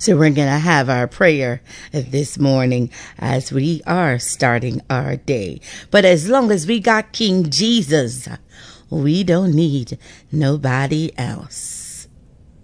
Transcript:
So we're going to have our prayer this morning as we are starting our day. But as long as we got King Jesus, we don't need nobody else.